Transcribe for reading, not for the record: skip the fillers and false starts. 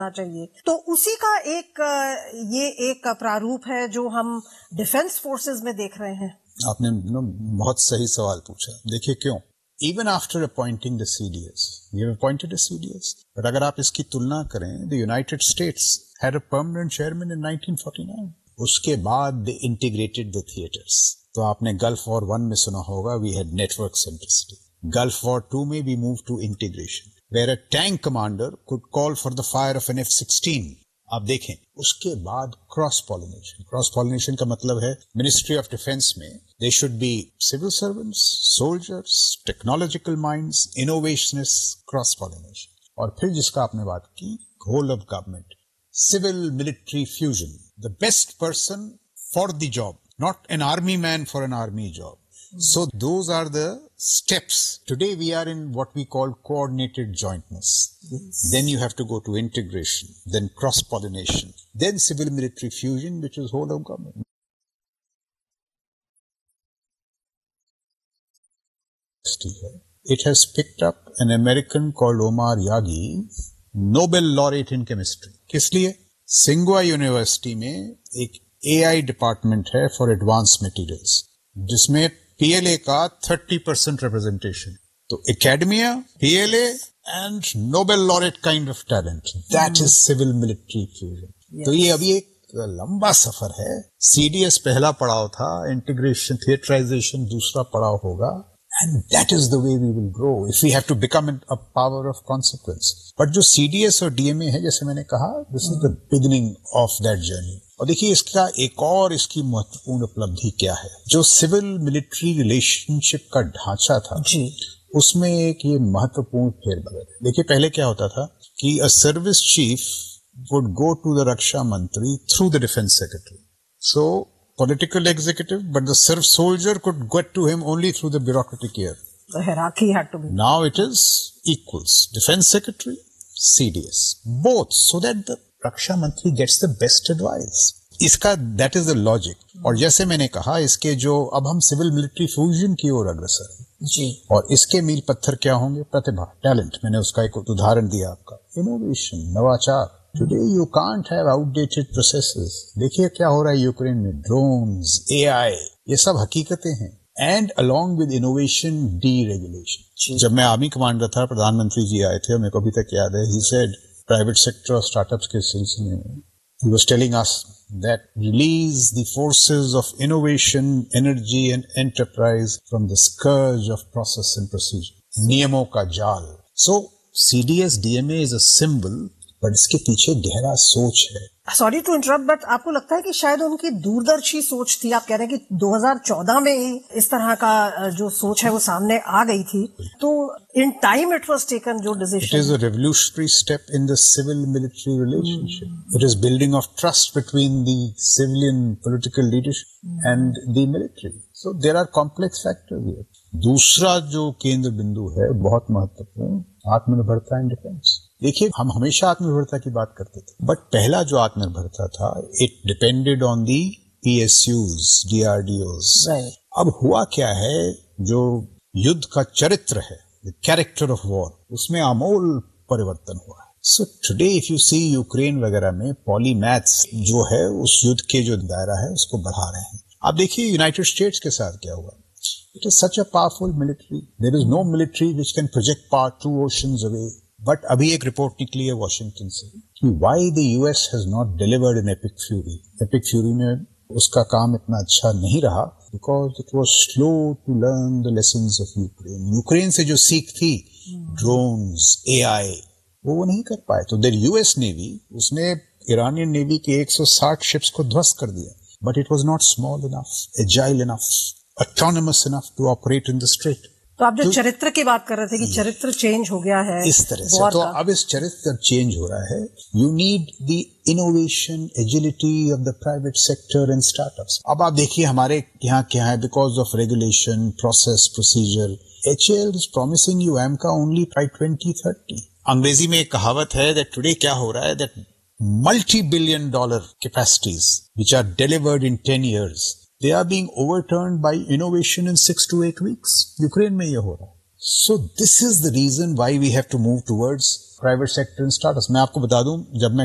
चाहिए। तो उसी का ये एक प्रारूप है जो हम डिफेंस फोर्सेस में देख रहे हैं। आपने बहुत सही सवाल पूछा। देखिए क्यों, even after appointing the CDS, we have appointed a CDS, but अगर आप इसकी तुलना करें, the United states had a permanent chairman इन 1949। उसके बाद दे इंटीग्रेटेड द थिएटर्स। तो आपने गल्फ वॉर 1 में सुना होगा, we had network centricity. Gulf war 2 में we move to integration, where a tank commander could call for the fire of an F-16. आप देखें, उसके बाद क्रॉस पॉलिनेशन। क्रॉस पॉलिनेशन का मतलब है मिनिस्ट्री ऑफ डिफेंस में they should be civil servants, soldiers, technological minds, इनोवेशनिस्ट, cross pollination. और फिर जिसका आपने बात की, whole of government, civil military fusion, the best person for the job, not an army man for an army job. So those are the steps. Today we are in what we call coordinated jointness. Yes. Then you have to go to integration, then cross-pollination, then civil-military fusion, which is whole of government. It has picked up an American called Omar Yagi, Nobel laureate in chemistry. किस लिए? सिंगुआ university में एक AI department है for advance materials, जिसमें PLA का 30% representation. तो academia, PLA and Nobel laureate kind of talent, that is civil military fusion. तो ये अभी एक लंबा सफर है। CDS पहला पड़ाव था, इंटीग्रेशन, थिएटराइजेशन दूसरा पड़ाव होगा, and that is the way we will grow if we have to become a power of consequence. But जो CDS और DMA है, जैसे मैंने कहा, this is the beginning of that journey. और देखिए इसका एक और इसकी महत्वपूर्ण उपलब्धि क्या है। जो सिविल मिलिट्री रिलेशनशिप का ढांचा था जी, उसमें एक ये महत्वपूर्ण फेरबदल है। देखिए पहले क्या होता था कि a service chief would go to the रक्षा मंत्री through the defense secretary. So political executive, but the soldier could get to him only through the bureaucratic ear. The hierarchy had to be. Now it is equals. Defense secretary, CDS, both, so that the Raksha Mantri gets the best advice. इसका that is the logic. और जैसे मैंने कहा, इसके जो अब हम civil military fusion की ओर अग्रसर हैं जी, और इसके मील पत्थर क्या होंगे? प्रतिभा, टैलेंट। मैंने उसका एक उदाहरण दिया आपका, इनोवेशन, नवाचार। Today you can't have outdated processes. देखिए क्या हो रहा है यूक्रेन में, ड्रोन्स, AI, ये सब हकीकतें हैं। And along with innovation, deregulation. जब मैं आर्मी कमांडर था, प्रधानमंत्री जी आए थे, मेरे को अभी तक याद है, he said प्राइवेट सेक्टर और स्टार्टअप्स के सिलसिले में he was telling us that release the forces of innovation, energy and enterprise from the scourge of process and procedure. नियमों का जाल. So CDS DMA is a symbol, पर इसके पीछे गहरा सोच है। सॉरी टू इंटरप्ट, बट आपको लगता है कि शायद उनकी दूरदर्शी सोच थी? आप कह रहे हैं कि 2014 में ही इस तरह का जो सोच है वो सामने आ गई थी, तो in time it was taken जो decision. It is a revolutionary step in the civil military relationship. It is building of trust between the civilian political leadership and the military. So there are complex factors here. दूसरा जो केंद्र बिंदु है बहुत महत्वपूर्ण, आत्मनिर्भरता in defence. देखिए हम हमेशा आत्मनिर्भरता की बात करते थे, बट पहला जो आत्मनिर्भरता था, it depended on the PSUs, DRDOs। अब हुआ क्या है, जो युद्ध का चरित्र है, द कैरेक्टर ऑफ वॉर, उसमें आमूल परिवर्तन हुआ है। So today if you see Ukraine वगैरह में पॉलीमैथ्स जो है उस युद्ध के जो दायरा है उसको बढ़ा रहे हैं। आप देखिए यूनाइटेड स्टेट्स के साथ क्या हुआ। It is such a powerful military. There is no military which can project power 2 oceans away. But अभी एक रिपोर्ट निकली है वॉशिंगटन से कि why the US has not delivered an Epic Fury. Epic Fury में उसका काम इतना अच्छा नहीं रहा because it was slow to learn the lessons of Ukraine. Ukraine से जो सीख थी, drones, AI, वो नहीं कर पाए। तो the US Navy, उसने ईरानियन नेवी के 160 शिप्स को ध्वस्त कर दिया। But it was not small enough, agile enough, autonomous enough to operate in the strait. तो आप जो चरित्र की बात कर रहे थे कि चरित्र चेंज हो गया है इस तरह से, तो अब इस चरित्र चेंज हो रहा है। You need the innovation, agility of the private sector and startups. अब आप देखिए हमारे यहाँ क्या है, because of regulation, process, procedure, HAL is promising you AMCA only by 2030. अंग्रेजी में एक कहावत है that today क्या हो रहा है, that multi-billion-dollar capacities which are delivered in 10 years, they are being overturned by innovation in 6 to 8 weeks. Ukraine में ये हो रहा है। So this is the reason why we have to move towards private sector and startups. मैं आपको बता दूं, जब मैं